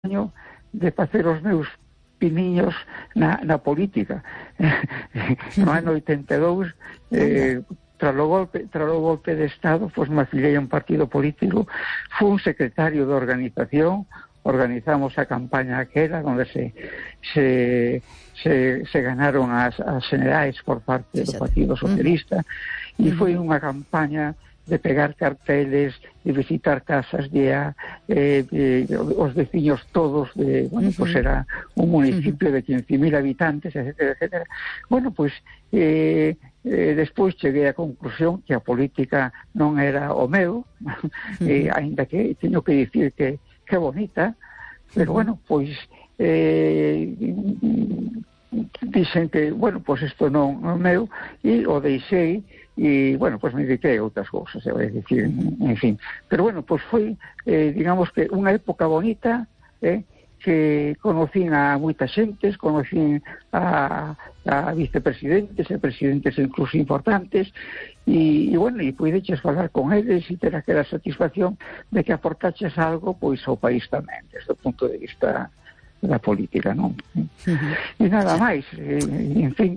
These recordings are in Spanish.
de facer os meus piniños na política. No ano 82, tras o golpe de Estado, pois me afiliei a un partido político, fui un secretario de organización, organizamos a campaña aquela donde se ganaron as generais por parte do Partido Socialista, e foi unha campaña de pegar carteles, de visitar casas os veciños todos, pues era un municipio de 15.000 habitantes, etcétera, etcétera. Bueno, pues despois cheguei á conclusión que a política non era o meu, aínda que teño que dicir que bonita, pero bueno, pois dicen que, bueno, pues isto non é meu, e o deixei, e, bueno, pues me dediquei a outras cousas, é dicir, en fin. Pero, bueno, pues foi, digamos que, unha época bonita, que conocín a moita xentes, conocín a vicepresidentes e presidentes incluso importantes, e bueno, e puideches falar con eles e ter aquela satisfacción de que aportaches algo, pois, ao país tamén, desde o punto de vista da política, non? E nada máis, en fin,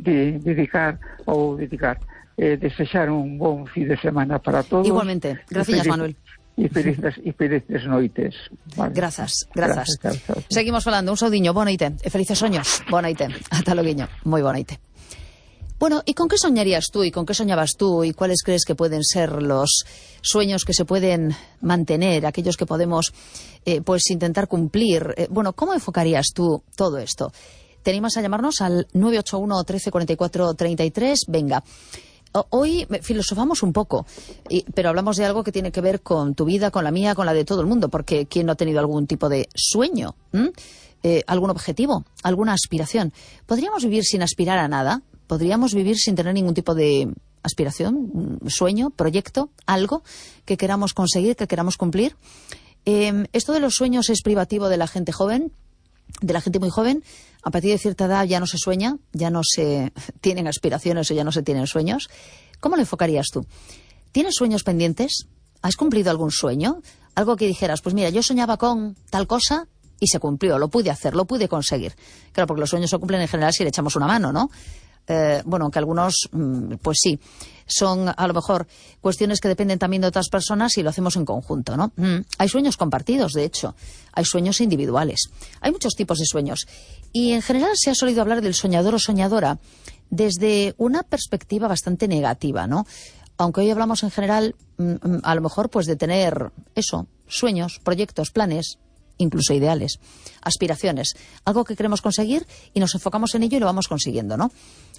desexar un bon fin de semana para todos. Igualmente, gracias, Manuel. E felices noites. Vale. Grazas. Seguimos falando, un saudiño, boa noite, e felices soños, boa noite, ata loguiño, moi boa noite. Bueno, ¿y con qué soñarías tú y con qué soñabas tú y cuáles crees que pueden ser los sueños que se pueden mantener, aquellos que podemos pues intentar cumplir? Bueno, ¿cómo enfocarías tú todo esto? ¿Te animas a llamarnos al 981 13 44 33? Venga. Hoy filosofamos un poco, pero hablamos de algo que tiene que ver con tu vida, con la mía, con la de todo el mundo, porque ¿quién no ha tenido algún tipo de sueño? ¿Algún objetivo? ¿Alguna aspiración? ¿Podríamos vivir sin aspirar a nada? ¿Podríamos vivir sin tener ningún tipo de aspiración, sueño, proyecto, algo que queramos conseguir, que queramos cumplir? Esto de los sueños es privativo de la gente joven, de la gente muy joven. A partir de cierta edad ya no se sueña, ya no se tienen aspiraciones o ya no se tienen sueños. ¿Cómo lo enfocarías tú? ¿Tienes sueños pendientes? ¿Has cumplido algún sueño? Algo que dijeras, pues mira, yo soñaba con tal cosa y se cumplió, lo pude hacer, lo pude conseguir. Claro, porque los sueños se cumplen en general si le echamos una mano, ¿no? Bueno, aunque algunos, pues sí, son a lo mejor cuestiones que dependen también de otras personas y lo hacemos en conjunto, ¿no? Hay sueños compartidos, de hecho, hay sueños individuales, hay muchos tipos de sueños y en general se ha solido hablar del soñador o soñadora desde una perspectiva bastante negativa, ¿no? Aunque hoy hablamos en general, a lo mejor, pues de tener eso, sueños, proyectos, planes, incluso ideales, aspiraciones, algo que queremos conseguir y nos enfocamos en ello y lo vamos consiguiendo, ¿no?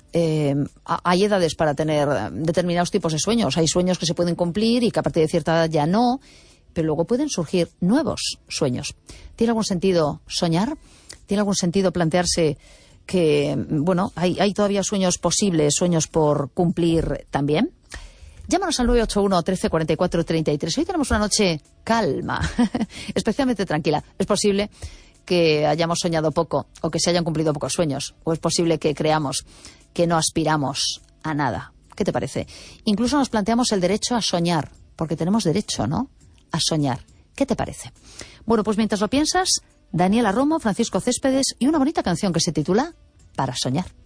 Hay edades para tener determinados tipos de sueños, hay sueños que se pueden cumplir y que a partir de cierta edad ya no, pero luego pueden surgir nuevos sueños. ¿Tiene algún sentido soñar? ¿Tiene algún sentido plantearse que, bueno, hay todavía sueños posibles, sueños por cumplir también? Llámanos al 981 13 44 33. Hoy tenemos una noche calma, especialmente tranquila. Es posible que hayamos soñado poco o que se hayan cumplido pocos sueños. O es posible que creamos que no aspiramos a nada. ¿Qué te parece? Incluso nos planteamos el derecho a soñar, porque tenemos derecho, ¿no?, a soñar. ¿Qué te parece? Bueno, pues mientras lo piensas, Daniela Romo, Francisco Céspedes y una bonita canción que se titula Para soñar.